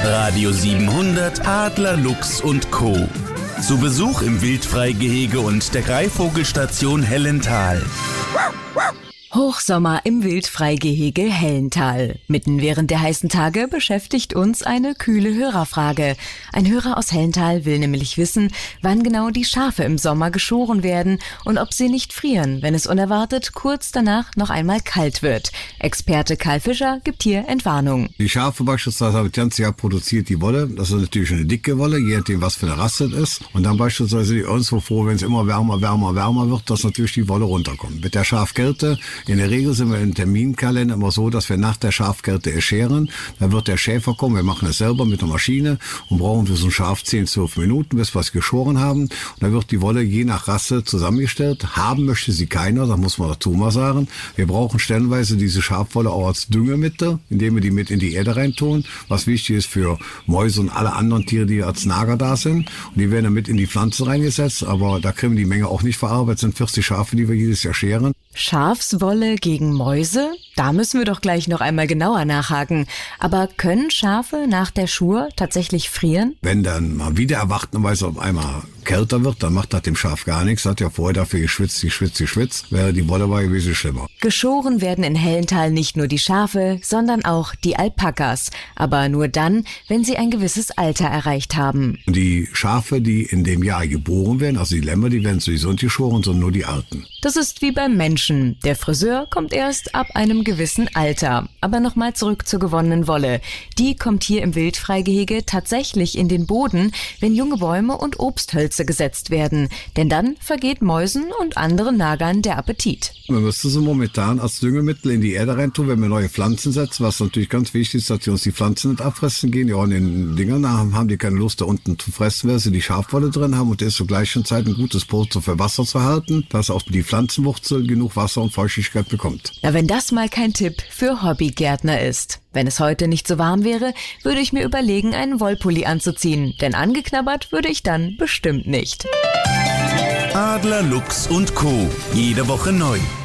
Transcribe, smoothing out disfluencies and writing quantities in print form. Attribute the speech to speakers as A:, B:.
A: Radio 700 Adler, Luchs und Co. Zu Besuch im Wildfreigehege und der Greifvogelstation Hellental.
B: Hochsommer im Wildfreigehege Hellental. Mitten während der heißen Tage beschäftigt uns eine kühle Hörerfrage. Ein Hörer aus Hellental will nämlich wissen, wann genau die Schafe im Sommer geschoren werden und ob sie nicht frieren, wenn es unerwartet kurz danach noch einmal kalt wird. Experte Karl Fischer gibt hier Entwarnung.
C: Die Schafe beispielsweise haben das ganze Jahr produziert die Wolle. Das ist natürlich eine dicke Wolle, je nachdem was für eine Rasse es ist. Und dann beispielsweise die uns so froh, wenn es immer wärmer wird, dass natürlich die Wolle runterkommt. Mit der Schafgirte in der Regel sind wir im Terminkalender immer so, dass wir nach der Schafgirte erscheren. Da wird der Schäfer kommen, wir machen es selber mit einer Maschine und brauchen für so ein Schaf 10-12 Minuten, bis wir es geschoren haben. Und dann wird die Wolle je nach Rasse zusammengestellt. Haben möchte sie keiner, das muss man dazu mal sagen. Wir brauchen stellenweise diese Schafwolle auch als Düngemittel, indem wir die mit in die Erde reintun, was wichtig ist für Mäuse und alle anderen Tiere, die als Nager da sind. Und die werden dann mit in die Pflanzen reingesetzt, aber da kriegen wir die Menge auch nicht verarbeitet. Das sind 40 Schafe, die wir jedes Jahr scheren.
B: Schafswolle gegen Mäuse? Da müssen wir doch gleich noch einmal genauer nachhaken. Aber können Schafe nach der Schur tatsächlich frieren?
C: Wenn dann mal wieder erwartenderweise auf einmal kälter wird, dann macht das dem Schaf gar nichts. Hat ja vorher dafür geschwitzt. Wäre die Wolle war gewesen schlimmer.
B: Geschoren werden in Hellental nicht nur die Schafe, sondern auch die Alpakas. Aber nur dann, wenn sie ein gewisses Alter erreicht haben.
C: Und die Schafe, die in dem Jahr geboren werden, also die Lämmer, die werden sowieso nicht geschoren, sondern nur die Alten.
B: Das ist wie beim Menschen. Der Friseur kommt erst ab einem gewissen Alter. Aber nochmal zurück zur gewonnenen Wolle. Die kommt hier im Wildfreigehege tatsächlich in den Boden, wenn junge Bäume und Obsthölzer gesetzt werden. Denn dann vergeht Mäusen und anderen Nagern der Appetit.
C: Man müsste sie momentan als Düngemittel in die Erde reintun, wenn wir neue Pflanzen setzen, was natürlich ganz wichtig ist, dass die uns die Pflanzen nicht abfressen gehen. Ja, in den Dingern haben die keine Lust, da unten zu fressen, weil sie die Schafwolle drin haben und der ist zur gleichen Zeit ein gutes Polster für Wasser zu halten, dass auch die Pflanzenwurzel genug Wasser und Feuchtigkeit bekommt.
B: Na, wenn das mal kein Tipp für Hobbygärtner ist. Wenn es heute nicht so warm wäre, würde ich mir überlegen, einen Wollpulli anzuziehen, denn angeknabbert würde ich dann bestimmt nicht.
A: Adler, Luchs und Co. Jede Woche neu.